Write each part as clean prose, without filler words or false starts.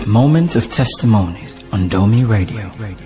Moment of Testimonies on Domi Radio.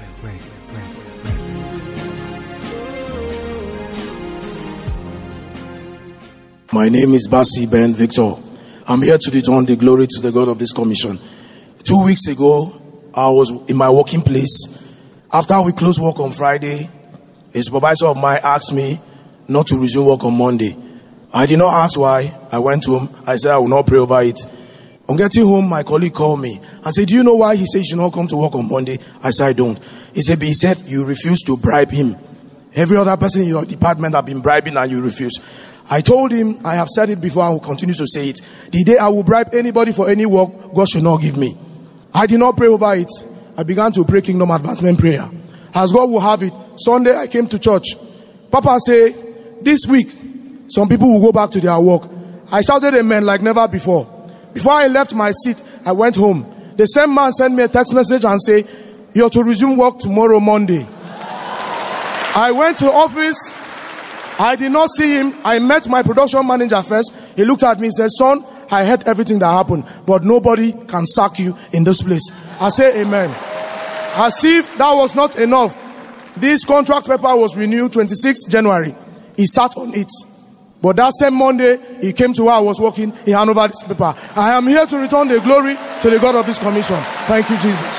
My name is Basi Ben Victor. I'm here to return the glory to the God of this commission. 2 weeks ago, I was in my working place. After we closed work on Friday, a supervisor of mine asked me not to resume work on Monday. I did not ask why. I went home. I said I will not pray over it. On getting home, my colleague called me and said, "Do you know why he said you should not come to work on Monday?" I said, "I don't." He said you refuse to bribe him. Every other person in your department have been bribing and you refuse. I told him, I have said it before, I will continue to say it. The day I will bribe anybody for any work, God should not give me. I did not pray over it. I began to pray Kingdom Advancement prayer. As God will have it, Sunday I came to church. Papa said, this week, some people will go back to their work. I shouted amen like never before. Before I left my seat, I went home. The same man sent me a text message and said, "You're to resume work tomorrow, Monday." I went to office. I did not see him. I met my production manager first. He looked at me and said, "Son, I heard everything that happened, but nobody can sack you in this place." I say amen. As if that was not enough, this contract paper was renewed 26th January. He sat on it. But that same Monday, he came to where I was working. He handed over this paper. I am here to return the glory to the God of this commission. Thank you, Jesus.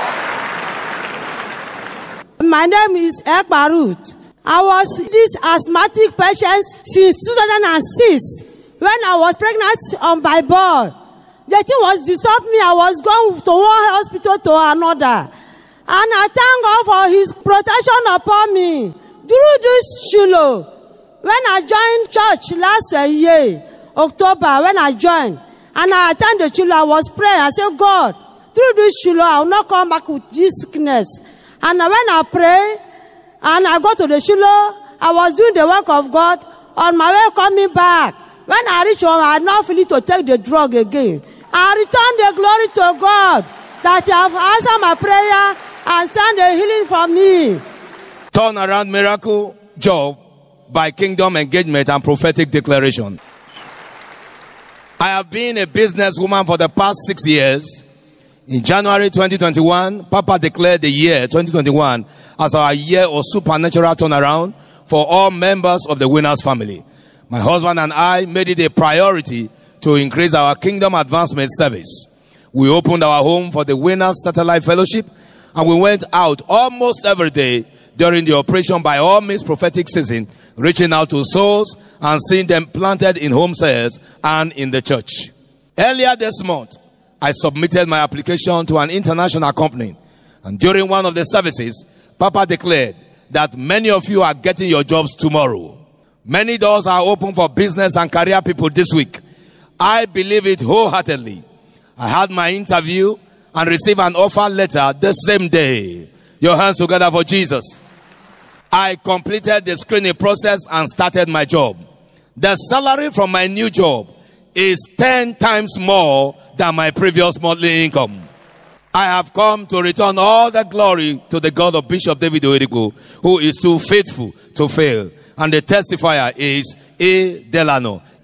My name is Ekbarut. I was this asthmatic patient since 2006 when I was pregnant on my board. The thing was disturbing me. I was going to one hospital to another. And I thank God for his protection upon me. Through this Shiloh, when I joined church last year, October, when I joined, and I attended the Shiloh, I was praying. I said, "God, through this Shiloh, I will not come back with this sickness." And when I pray, and I go to the Shiloh, I was doing the work of God. On my way coming back, when I reach home, I had not feeling to take the drug again. I return the glory to God that you have answered my prayer and sent the healing for me. Turn around miracle job by kingdom engagement and prophetic declaration. I have been a businesswoman for the past 6 years. In January 2021, Papa declared the year 2021 as our year of supernatural turnaround for all members of the Winners family. My husband and I made it a priority to increase our kingdom advancement service. We opened our home for the Winners Satellite Fellowship, and we went out almost every day during the Operation by All Means prophetic season, reaching out to souls and seeing them planted in home cells and in the church. Earlier this month, I submitted my application to an international company, and during one of the services, Papa declared that many of you are getting your jobs tomorrow. Many doors are open for business and career people this week. I believe it wholeheartedly. I had my interview and received an offer letter the same day. Your hands together for Jesus. I completed the screening process and started my job. The salary from my new job is 10 times more than my previous monthly income. I have come to return all the glory to the God of Bishop David Oyedepo, who is too faithful to fail. And the testifier is A. Delano.